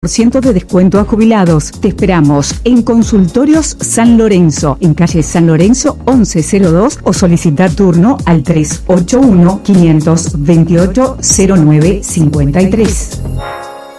50% de descuento a jubilados. Te esperamos en Consultorios San Lorenzo, en calle San Lorenzo 1102, o solicita turno al 381-528-0953.